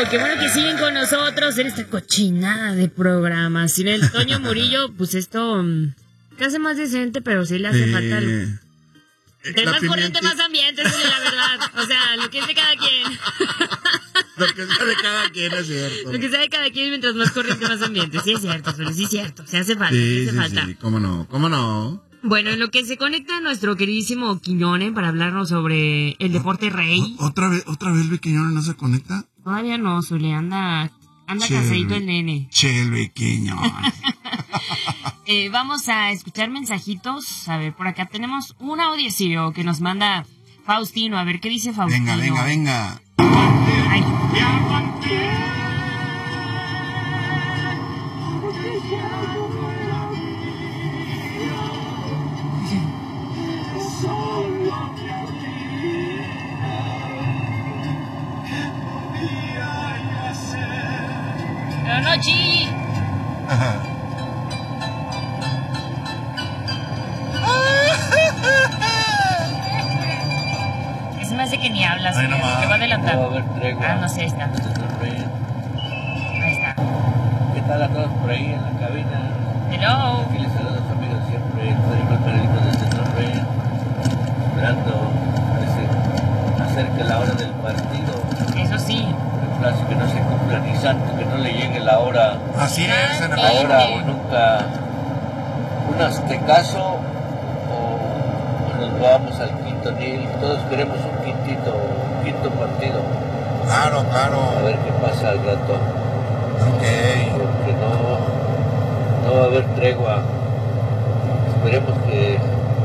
qué bueno que siguen con nosotros en esta cochinada de programas. Sin el Toño Murillo, pues esto se hace más decente, pero sí le hace falta algo. Entre más corriente, más ambiente, eso es la verdad. O sea, lo que es de cada quien. Lo que sea de cada quien es cierto. Lo que sea de cada quien, mientras más corriente, más ambiente. Sí es cierto, pero sí es cierto. Se hace falta, Sí, se hace falta. sí, cómo no. Bueno, en lo que se conecta nuestro queridísimo Quiñone para hablarnos sobre el deporte rey. ¿Otra vez el Quiñone no se conecta? Todavía no, Zule, anda casadito el nene. El Quiñone. Vamos a escuchar mensajitos. A ver, por acá tenemos un audiecillo que nos manda Faustino. A ver, ¿qué dice Faustino? Venga. Ay. No, Chi. Es más de que ni hablas, que va a adelantar. No va a haber tregua. No sé, ahí está. Ahí está. ¿Qué tal a todos por ahí en la cabina? Hello. Aquí les saludo a sus amigos siempre, Padre Margarito desde Torre, esperando que se acerque la hora del partido. Eso sí. Un plazo que no se cumpla ni santo, que no le llegue la hora. Así es, hermano. Ahora o nunca. Un aztecaso o nos vamos al quinto nil. Todos queremos un quinto partido. Claro. A ver qué pasa al rato. Ok. Porque no va a haber tregua. Esperemos que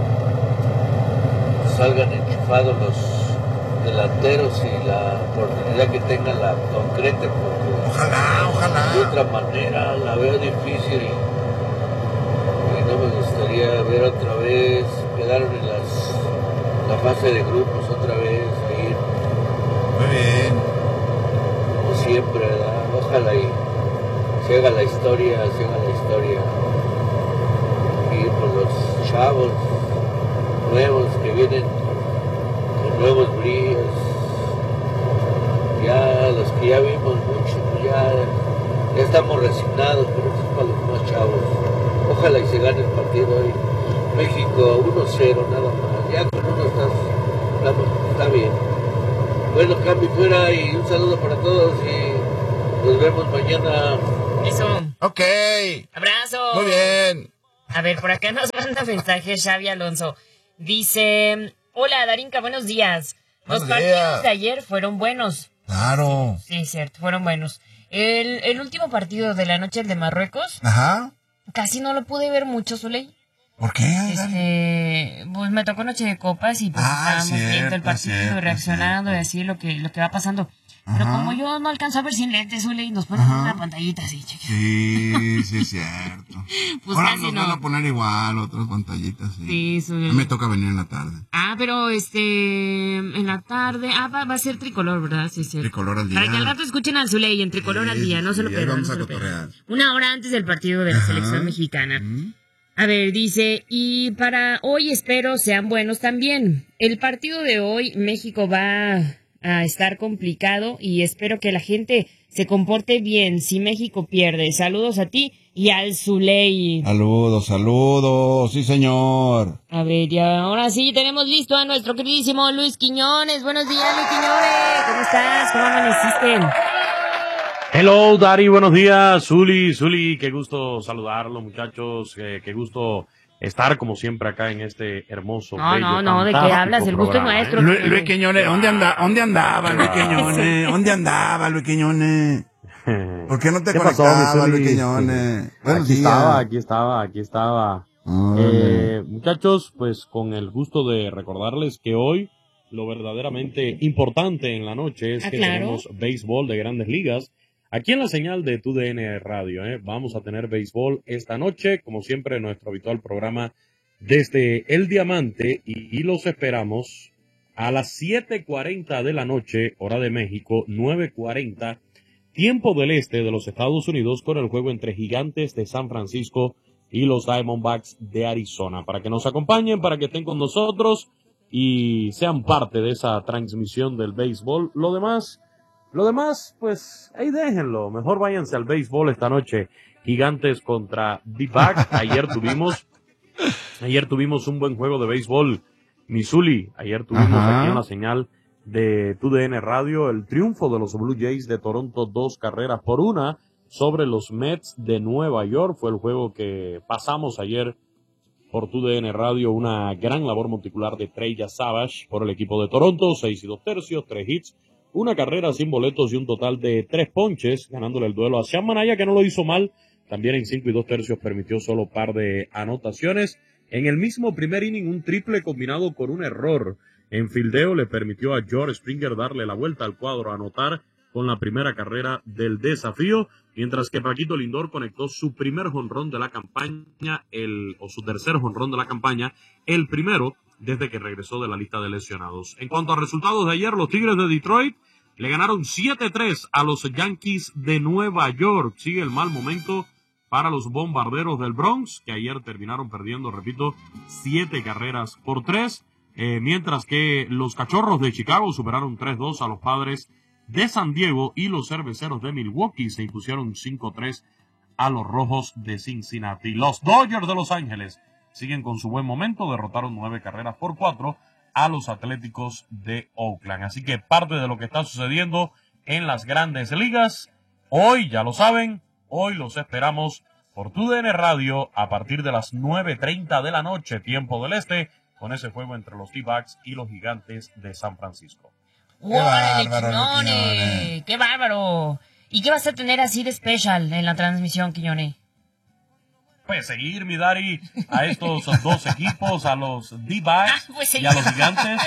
salgan enchufados los delanteros y la oportunidad que tengan la concreta, porque Ojalá. de otra manera la veo difícil y no me gustaría ver otra vez, quedaron en la fase de grupos otra vez, ahí Muy bien. como siempre, ¿verdad? Ojalá y se haga la historia y por los chavos nuevos que vienen con nuevos bríos, ya los que ya vimos mucho, pues ya estamos resignados, pero esto es para los más chavos. Ojalá y se gane el partido hoy. México 1-0 nada más, ya con uno está bien. Bueno, cambio fuera y un saludo para todos y nos vemos mañana. Eso. Ok. Abrazo. Muy bien. A ver, por acá nos manda mensaje Xavi Alonso. Dice, hola Darinka, buenos días. Los partidos de ayer fueron buenos. Claro. Sí, cierto, fueron buenos. El último partido de la noche, el de Marruecos, Ajá. casi no lo pude ver mucho, Zuley. ¿Por qué? Pues me tocó noche de copas y pues estábamos viendo el partido, reaccionando y así lo que va pasando. Pero como yo no alcanzo a ver sin lentes, Zuley, nos ponen una pantallita así, chiquita. Sí, es cierto. Pues ahora casi nos no. van a poner igual otras pantallitas. Sí, Zuley. A mí me toca venir en la tarde. Pero en la tarde, va a ser tricolor, ¿verdad? Sí, cierto. Tricolor al día. Para que al rato escuchen al Zuley en tricolor al día, no se lo ahí pierdan. vamos no a se lo pierdan. cotorrear. Una hora antes del partido de la selección mexicana. A ver, dice, y para hoy espero sean buenos también. El partido de hoy, México va a estar complicado y espero que la gente se comporte bien si México pierde. Saludos a ti y al Zuley. Saludos, sí señor. A ver, y ahora sí tenemos listo a nuestro queridísimo Luis Quiñones. Buenos días, Luis Quiñones. ¿Cómo estás? ¿Cómo amaneciste? Hello, Dari, buenos días. Zuli, qué gusto saludarlo, muchachos. Qué gusto estar, como siempre, acá en este hermoso, bello, No, ¿de qué hablas? El gusto es nuestro. Luis Quiñones, ¿dónde andaba Luis Quiñones? ¿Dónde andaba Luis Quiñones? ¿Por qué no te conectabas, Luis Quiñones? Aquí estaba. Muchachos, pues con el gusto de recordarles que hoy lo verdaderamente importante en la noche es que tenemos béisbol de Grandes Ligas. Aquí en la señal de TUDN Radio, vamos a tener béisbol esta noche, como siempre, nuestro habitual programa desde El Diamante, y los esperamos a las 7:40 de la noche, hora de México, 9:40, tiempo del este de los Estados Unidos, con el juego entre Gigantes de San Francisco y los Diamondbacks de Arizona. Para que nos acompañen, para que estén con nosotros y sean parte de esa transmisión del béisbol. Lo demás, Lo demás, pues, ahí déjenlo. Mejor váyanse al béisbol esta noche. Gigantes contra D-Backs. Ayer tuvimos un buen juego de béisbol. Missouri. Ayer tuvimos aquí en la señal de TUDN Radio el triunfo de los Blue Jays de Toronto, 2-1 sobre los Mets de Nueva York. Fue el juego que pasamos ayer por TUDN Radio. Una gran labor monticular de Trey Savage por el equipo de Toronto. 6 2/3, 3 hits, una carrera sin boletos y un total de 3 ponches, ganándole el duelo a Sean Manaya, que no lo hizo mal. También en 5 2/3 permitió solo par de anotaciones. En el mismo primer inning, un triple combinado con un error en fildeo le permitió a George Springer darle la vuelta al cuadro, a anotar con la primera carrera del desafío, mientras que Paquito Lindor conectó su primer jonrón de la campaña, su tercer jonrón de la campaña, el primero desde que regresó de la lista de lesionados. En cuanto a resultados de ayer, los Tigres de Detroit le ganaron 7-3 a los Yankees de Nueva York. Sigue el mal momento para los Bombarderos del Bronx, que ayer terminaron perdiendo, repito, 7-3. Mientras que los Cachorros de Chicago superaron 3-2 a los Padres de San Diego, y los Cerveceros de Milwaukee se impusieron 5-3 a los Rojos de Cincinnati. Los Dodgers de Los Ángeles siguen con su buen momento, derrotaron 9-4 a los Atléticos de Oakland. Así que parte de lo que está sucediendo en las grandes ligas, hoy ya lo saben, hoy los esperamos por TUDN Radio a partir de las 9:30 de la noche, tiempo del este, con ese juego entre los D-Backs y los Gigantes de San Francisco. ¡Órale, Quiñones! ¡Qué bárbaro! ¿Y qué vas a tener así de especial en la transmisión, Quiñones? Pues seguir, mi Dari, a estos dos equipos, a los D-Backs y a los Gigantes.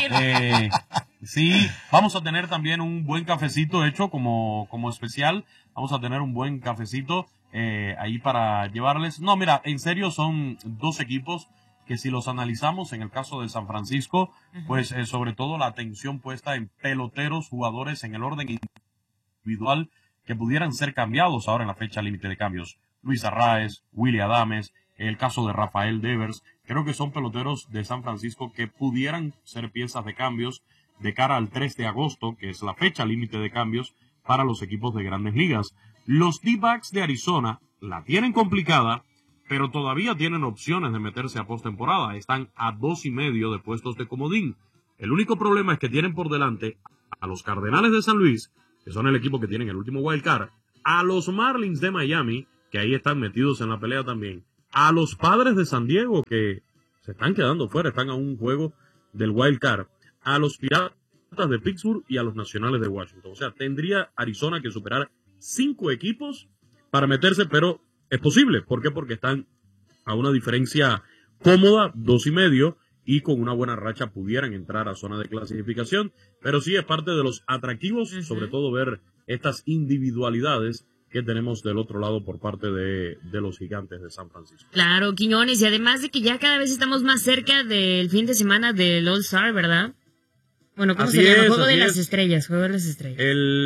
Sí, vamos a tener también un buen cafecito hecho como especial. Vamos a tener un buen cafecito ahí para llevarles. No, mira, en serio, son dos equipos que si los analizamos, en el caso de San Francisco, pues sobre todo la atención puesta en peloteros, jugadores en el orden individual que pudieran ser cambiados ahora en la fecha límite de cambios. Luis Arraez, Willy Adames, el caso de Rafael Devers, creo que son peloteros de San Francisco que pudieran ser piezas de cambios de cara al 3 de agosto, que es la fecha límite de cambios para los equipos de grandes ligas. Los D-Backs de Arizona la tienen complicada, pero todavía tienen opciones de meterse a postemporada. Están a 2.5 de puestos de comodín. El único problema es que tienen por delante a los Cardenales de San Luis, que son el equipo que tienen el último wild card, a los Marlins de Miami, que ahí están metidos en la pelea también, a los Padres de San Diego, que se están quedando fuera, están a un juego del wild card, a los Piratas de Pittsburgh y a los Nacionales de Washington. O sea, tendría Arizona que superar 5 equipos para meterse, pero es posible. ¿Por qué? Porque están a una diferencia cómoda, 2.5, y con una buena racha pudieran entrar a zona de clasificación. Pero sí es parte de los atractivos, sobre todo ver estas individualidades que tenemos del otro lado por parte de los Gigantes de San Francisco. Claro, Quiñones, y además de que ya cada vez estamos más cerca del fin de semana del All-Star, ¿verdad? Bueno, ¿cómo se llama? Juego de las Estrellas, Juego de las Estrellas.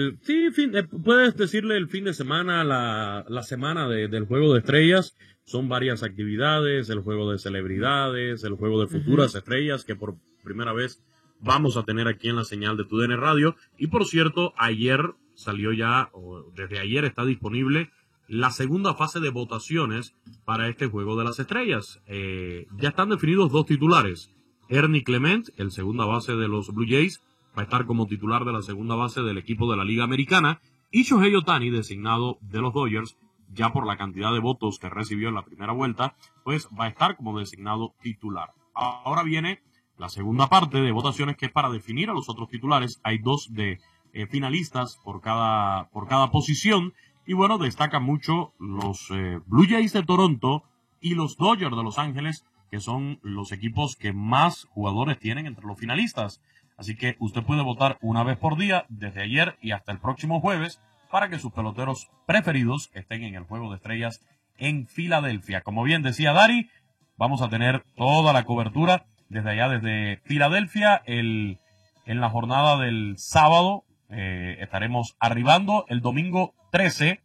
Puedes decirle el fin de semana, la semana del Juego de Estrellas. Son varias actividades, el Juego de Celebridades, el Juego de Futuras Estrellas, que por primera vez vamos a tener aquí en la señal de TUDN Radio. Y por cierto, ayer salió ya, o desde ayer está disponible, la segunda fase de votaciones para este Juego de las Estrellas. Ya están definidos 2 titulares. Ernie Clement, el segunda base de los Blue Jays, va a estar como titular de la segunda base del equipo de la Liga Americana, y Shohei Ohtani, designado de los Dodgers, ya por la cantidad de votos que recibió en la primera vuelta, pues va a estar como designado titular. Ahora viene la segunda parte de votaciones, que es para definir a los otros titulares. Hay 2 finalistas por cada posición, y bueno, destacan mucho los Blue Jays de Toronto y los Dodgers de Los Ángeles, que son los equipos que más jugadores tienen entre los finalistas. Así que usted puede votar una vez por día, desde ayer y hasta el próximo jueves, para que sus peloteros preferidos estén en el Juego de Estrellas en Filadelfia. Como bien decía Dari, vamos a tener toda la cobertura desde allá, desde Filadelfia. En la jornada del sábado estaremos arribando el domingo 13,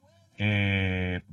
el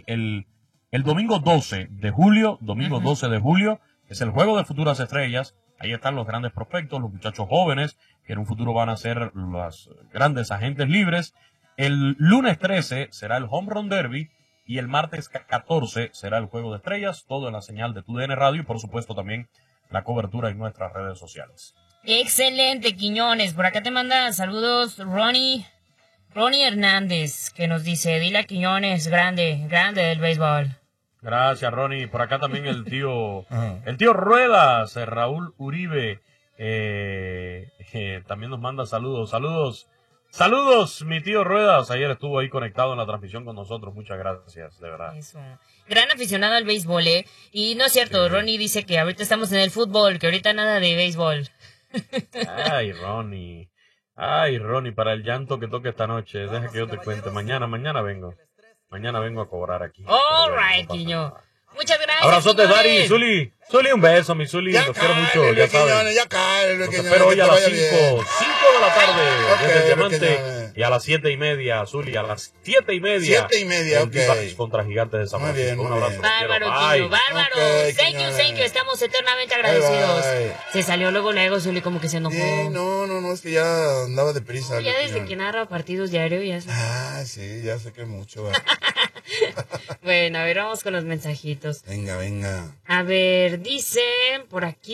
domingo 12 de julio, es el Juego de Futuras Estrellas Ahí están los grandes prospectos, los muchachos jóvenes, que en un futuro van a ser los grandes agentes libres. El lunes 13 será el Home Run Derby y el martes 14 será el Juego de Estrellas, todo en la señal de TUDN Radio y por supuesto también la cobertura en nuestras redes sociales. Excelente, Quiñones. Por acá te manda saludos Ronnie Hernández, que nos dice, dile a Quiñones, grande del béisbol. Gracias, Ronnie. Por acá también el tío Ruedas, Raúl Uribe, también nos manda saludos. Saludos, mi tío Ruedas. Ayer estuvo ahí conectado en la transmisión con nosotros. Muchas gracias, de verdad. Eso. Gran aficionado al béisbol, ¿eh? Y no es cierto, sí. Ronnie dice que ahorita estamos en el fútbol, que ahorita nada de béisbol. Ay, Ronnie, para el llanto que toque esta noche. Deja que yo te cuente. Mañana vengo. Mañana vengo a cobrar aquí. All right, Quiño. Muchas gracias. Abrazote, Dari, Zuli, un beso, mi Zuli. Los quiero mucho, ya sabes. Los espero hoy a las 5 de la tarde, desde el Diamante. Y a las 7:30, Zuli, a las 7:30. 7:30, ok. Contra Gigantes de San Francisco. Un abrazo. Bárbaro, Quiño, bárbaro. Thank you. Estamos eternamente agradecidos. Bye. Se salió luego, Zuli, como que se enojó. No, es que ya andaba deprisa. Ya desde que narra partidos diarios, ya sé. Sí, ya sé que mucho. Bueno, a ver, vamos con los mensajitos. Venga. A ver, dice por aquí.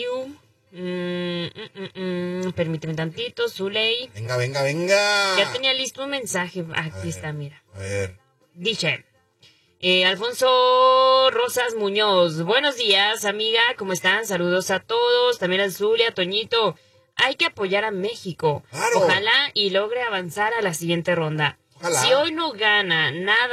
Permíteme tantito, Zuley. Venga. Ya tenía listo un mensaje. Aquí está, mira. A ver. Dice, Alfonso Rosas Muñoz. Buenos días, amiga. ¿Cómo están? Saludos a todos. También a Zuley, a Toñito. Hay que apoyar a México. Claro. Ojalá y logre avanzar a la siguiente ronda. Ojalá. Si hoy no gana,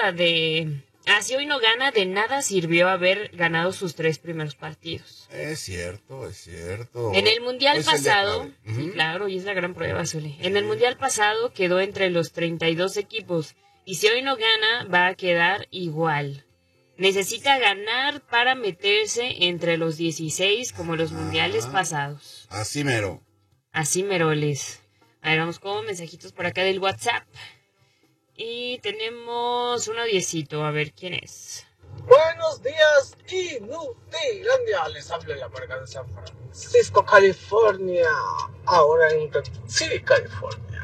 de nada sirvió haber ganado sus 3 primeros partidos. Es cierto. En el Mundial pasado, sí, claro, y es la gran prueba, Zuli. En el Mundial pasado quedó entre los 32 equipos, y si hoy no gana, va a quedar igual. Necesita ganar para meterse entre los 16 como los mundiales pasados. Así mero. Así meroles. A ver, vamos con mensajitos por acá del WhatsApp. Y tenemos un audiecito, a ver quién es. Buenos días, Inutilandia. Les hablo la marca de San Francisco, California. Ahora en City, California.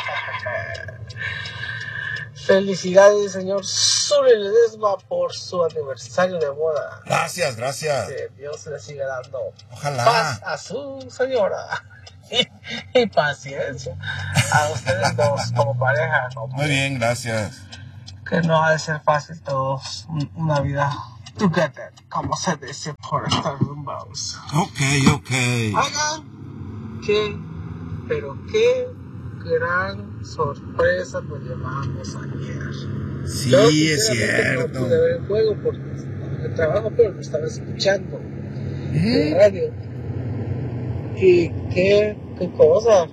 Felicidades, señor Zuli Ledesma, por su aniversario de boda. Gracias. Que Dios le siga dando Ojalá. paz a su señora. Y paciencia a ustedes dos como pareja. Muy bien, gracias. Que no ha de ser fácil todos una vida together, como se dice por estos rumbos. Ok. Oigan, qué gran sorpresa nos llevamos ayer. Sí, yo, es cierto. No pude ver el juego porque estaba en el trabajo, pero lo estaba escuchando en la radio. Y qué cosa.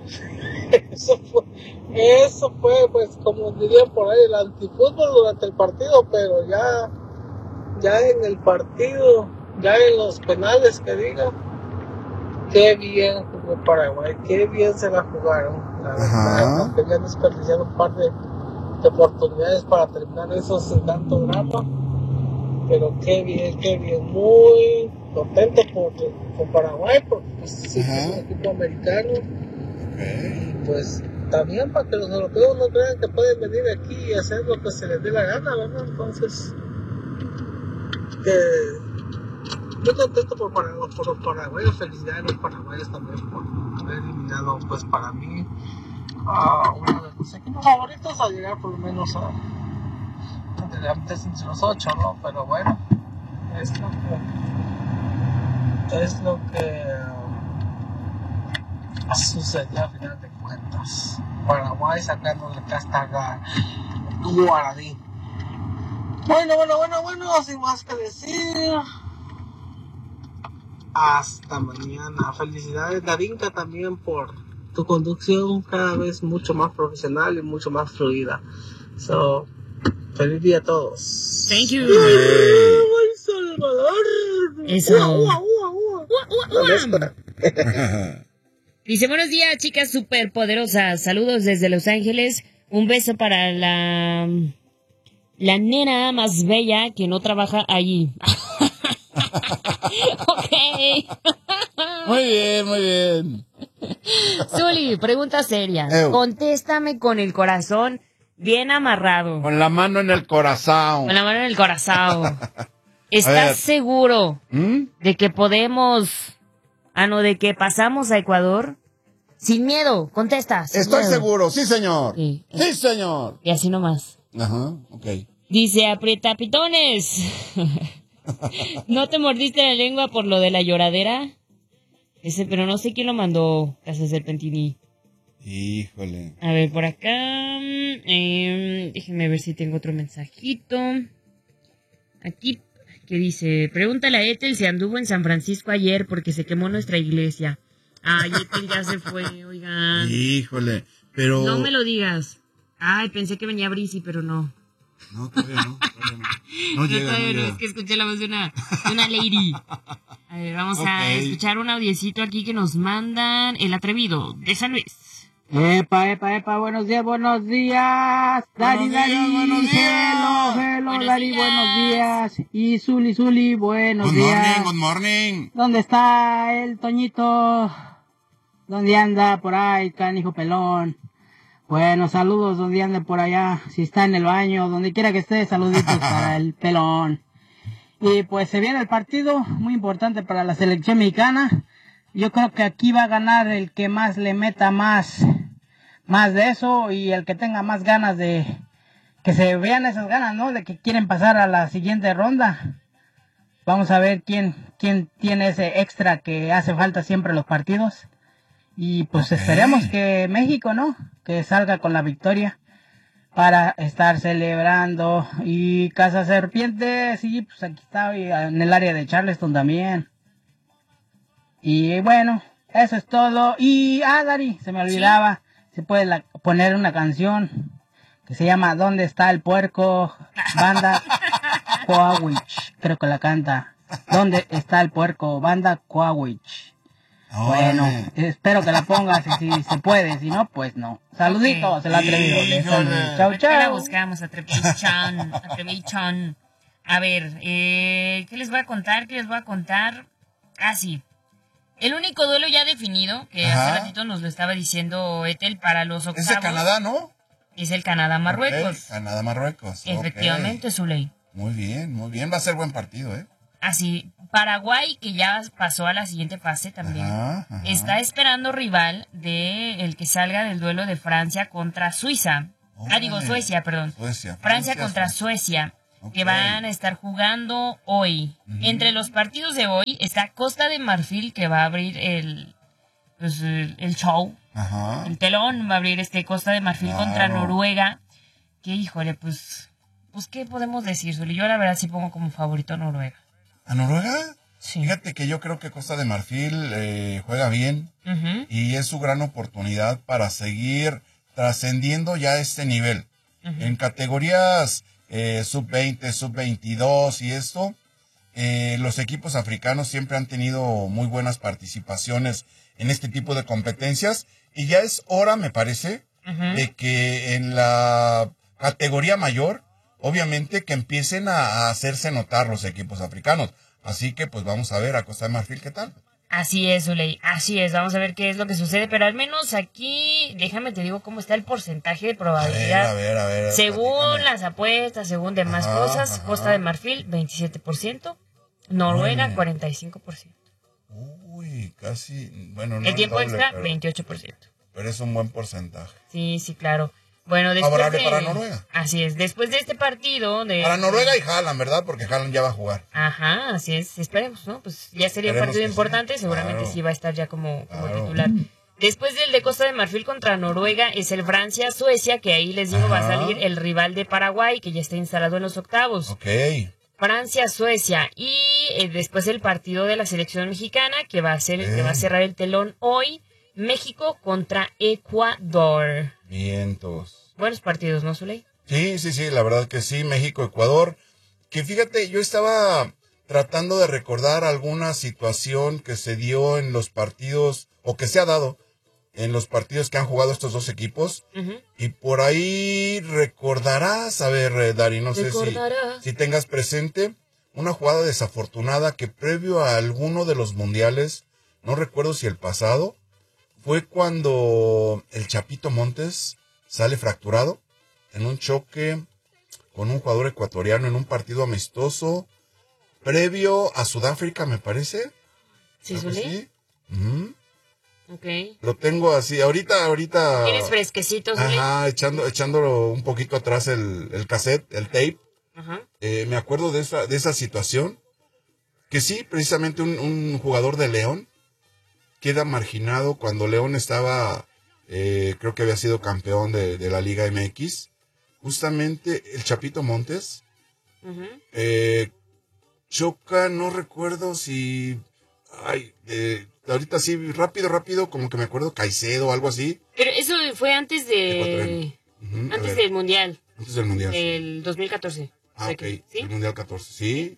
Eso fue, pues, como dirían por ahí, el antifútbol durante el partido, pero ya en el partido, ya en los penales, que diga, qué bien jugó Paraguay, qué bien se la jugaron. La verdad, habían desperdiciado un par de oportunidades para terminar eso sin tanto drama, pero qué bien, muy contento por Paraguay, porque pues, sí, es un equipo americano. Y pues también para que los europeos no crean que pueden venir aquí y hacer lo que se les dé la gana, ¿verdad? Entonces, muy contento por Paraguay, felicidades a los paraguayos también por haber eliminado, pues para mí, uno de los equipos favoritos a llegar por lo menos a antes entre los 8, ¿no? Pero bueno, es lo que sucedió a final de cuentas. Paraguay sacándole casta a Guaraní. Bueno, sin más que decir, hasta mañana. Felicidades, Darinka, también por tu conducción cada vez mucho más profesional y mucho más fluida. Feliz día a todos. Thank you. ¡Ay, Salvador! Eso. Dice, buenos días, chicas superpoderosas. Saludos desde Los Ángeles. Un beso para la nena más bella que no trabaja allí. Ok. Muy bien, muy bien. Zuli, pregunta seria. Contéstame con el corazón bien amarrado. Con la mano en el corazón. Con la mano en el corazón. ¿Estás seguro de que podemos... de que pasamos a Ecuador? Sin miedo, contesta. Estoy seguro, sí señor. Sí, señor. Y así nomás. Ajá, ok. Dice, aprieta pitones. ¿No te mordiste la lengua por lo de la lloradera? Pero no sé quién lo mandó, Casas del Pentini. Híjole. A ver, por acá. Déjenme ver si tengo otro mensajito. Aquí, que dice, pregúntale a Ethel si anduvo en San Francisco ayer porque se quemó nuestra iglesia. Ay, Ethel ya se fue, oigan. Híjole, pero... No me lo digas. Ay, pensé que venía Brisi, pero no. No, todavía no. No llega. Es que escuché la voz de una lady. A ver, vamos a escuchar un audiecito aquí que nos mandan El Atrevido, de San Luis. Epa, buenos días. Dari, buenos días. Hello, Dari, buenos días. Y Zuli, buenos días. Good morning. ¿Dónde está el Toñito? ¿Dónde anda por ahí, canijo pelón? Bueno, saludos donde ande por allá, si está en el baño, donde quiera que esté, saluditos para el pelón. Y pues se viene el partido, muy importante para la selección mexicana. Yo creo que aquí va a ganar el que más le meta más de eso y el que tenga más ganas de que se vean esas ganas, ¿no? De que quieren pasar a la siguiente ronda. Vamos a ver quién tiene ese extra que hace falta siempre en los partidos. Y pues esperemos que México, ¿no? Que salga con la victoria para estar celebrando. Y Casa Serpiente, sí, pues aquí está, y en el área de Charleston también. Y bueno, eso es todo. Y, Dari, se me olvidaba, se puede poner una canción que se llama ¿Dónde está el puerco? Banda Coawich, creo que la canta. ¿Dónde está el puerco? Banda Coawich. Bueno, espero que la pongas si se puede, si no, pues no. Saluditos, El Atrevido. Chau. La buscamos, Atrevichon. A ver, ¿qué les voy a contar? Sí. El único duelo ya definido, que hace ratito nos lo estaba diciendo Ethel, para los octavos. Es el Canadá, ¿no? Es el Canadá-Marruecos. Canadá-Marruecos. Efectivamente, Zuley. Muy bien. Va a ser buen partido, Así, Paraguay, que ya pasó a la siguiente fase también, está esperando rival de el que salga del duelo de Francia contra Suiza. Suecia, perdón. Francia contra Suecia, que van a estar jugando hoy. Entre los partidos de hoy está Costa de Marfil, que va a abrir el show. El telón va a abrir Costa de Marfil contra Noruega. Que híjole, pues ¿qué podemos decir, Zuli? Yo la verdad sí pongo como favorito a Noruega. ¿A Noruega? Sí. Fíjate que yo creo que Costa de Marfil juega bien y es su gran oportunidad para seguir trascendiendo ya este nivel. En categorías sub-20, sub-22 y esto, los equipos africanos siempre han tenido muy buenas participaciones en este tipo de competencias y ya es hora, me parece, de que en la categoría mayor, obviamente que empiecen a hacerse notar los equipos africanos. Así que pues vamos a ver a Costa de Marfil qué tal. Así es, Zuley, así es. Vamos a ver qué es lo que sucede. Pero al menos aquí, déjame te digo cómo está el porcentaje de probabilidad. A ver. Según las apuestas, según demás cosas, Costa de Marfil, 27%. Noruega, 45%. Uy, casi, bueno, no el tiempo doble, extra, 28%. Pero es un buen porcentaje. Sí, claro. Bueno, después favorable para Noruega. Así es, después de este partido para Noruega y Haaland, ¿verdad? Porque Haaland ya va a jugar. Ajá, así es, esperemos, ¿no? Pues ya sería un partido importante, seguramente sí va a estar ya como titular. Después del de Costa de Marfil contra Noruega es el Francia-Suecia, que ahí les digo va a salir el rival de Paraguay, que ya está instalado en los octavos. Ok. Francia-Suecia y después el partido de la selección mexicana, que va a cerrar el telón hoy, México contra Ecuador. Vientos. Buenos partidos, ¿no, Zuley? Sí, la verdad que sí, México-Ecuador. Que fíjate, yo estaba tratando de recordar alguna situación que se dio en los partidos, o que se ha dado en los partidos que han jugado estos dos equipos. Y por ahí recordarás, a ver, Dari, no sé si tengas presente, una jugada desafortunada que previo a alguno de los mundiales, no recuerdo si el pasado, fue cuando el Chapito Montes sale fracturado en un choque con un jugador ecuatoriano en un partido amistoso previo a Sudáfrica, me parece. ¿Sí, Zuli? Okay. Lo tengo así, ahorita. ¿Tienes fresquecito, Zuli? Ajá, echándolo un poquito atrás el cassette, el tape. Ajá. Me acuerdo de esa situación, que sí, precisamente un jugador de León queda marginado cuando León estaba, creo que había sido campeón de la Liga MX. Justamente el Chapito Montes choca, no recuerdo si... ahorita sí, rápido, como que me acuerdo, Caicedo o algo así. Pero eso fue antes del Mundial. Antes del Mundial. El 2014. Ok, ¿sí? El Mundial 14, sí.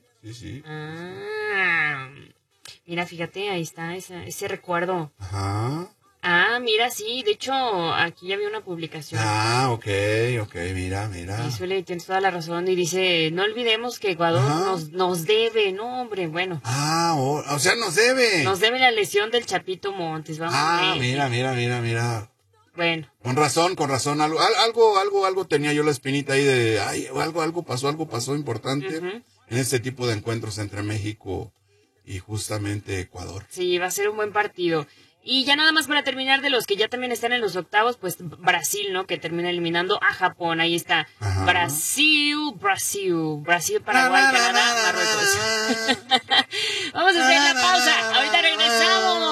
Mira, fíjate, ahí está ese recuerdo. Ajá. Mira, sí, de hecho, aquí ya vi una publicación. Ok, mira. Y suele, tienes toda la razón, y dice, no olvidemos que Ecuador nos debe, no, hombre, bueno. O sea, nos debe. Nos debe la lesión del Chapito Montes, vamos a ver. Mira. Bueno. Con razón, algo tenía yo la espinita ahí de, algo pasó importante en este tipo de encuentros entre México y justamente Ecuador. Sí, va a ser un buen partido. Y ya nada más para terminar, de los que ya también están en los octavos, pues Brasil, ¿no? Que termina eliminando a Japón. Ahí está. Ajá. Brasil, Paraguay, Canadá, Marruecos. Vamos a hacer la pausa. Ahorita regresamos.